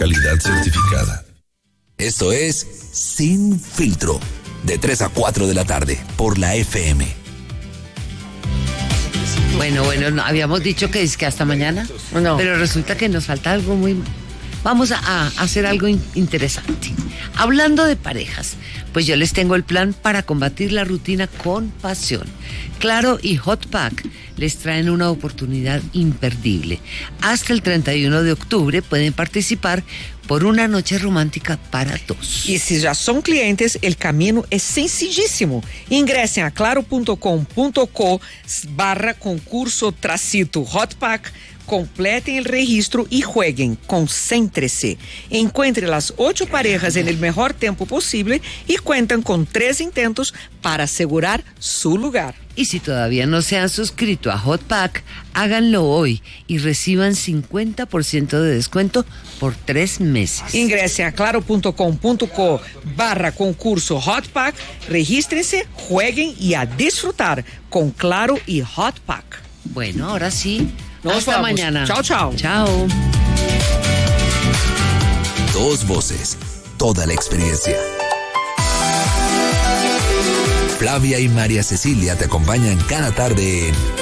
calidad certificada. Esto es Sin Filtro, de 3 a 4 de la tarde, por la FM. Bueno, no, habíamos dicho que es que hasta mañana, no, pero resulta que nos falta algo muy... Vamos a hacer algo interesante. Hablando de parejas, pues yo les tengo el plan para combatir la rutina con pasión. Claro y Hot Pack les traen una oportunidad imperdible. Hasta el 31 de octubre pueden participar por una noche romántica para dos. E se já são clientes, el camino es sencillísimo. Ingresen a claro.com.co/concurso-Hot Pack, completen el registro y jueguen, concéntrese. Encuentre las 8 parejas en el mejor tiempo posible y cuentan con 3 intentos para asegurar su lugar. Y si todavía no se han suscrito a Hot Pack, háganlo hoy y reciban 50% de descuento por 3 meses. Ingresen a claro.com.co/concurso-Hot Pack, regístrense, jueguen y a disfrutar con Claro y Hot Pack. Bueno, ahora sí. Nos hasta vamos. mañana. Chao, chao. Chao. Dos voces, toda la experiencia. Flavia y María Cecilia te acompañan cada tarde en